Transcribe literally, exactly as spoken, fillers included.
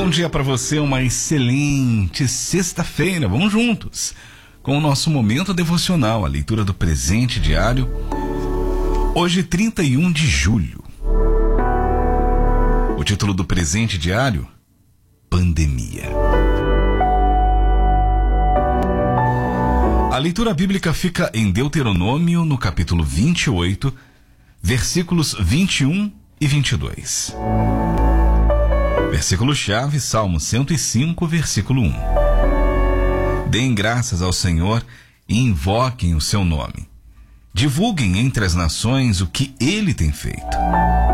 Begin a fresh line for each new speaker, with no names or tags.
bom dia para você, uma excelente sexta-feira. Vamos juntos com o nosso momento devocional, a leitura do presente diário. Hoje, trinta e um de julho. O título do presente diário: Pandemia. A leitura bíblica fica em Deuteronômio, no capítulo vinte e oito, versículos vinte e um e vinte e dois. Versículo-chave, Salmo cento e cinco, versículo um. Deem graças ao Senhor e invoquem o seu nome. Divulguem entre as nações o que ele tem feito.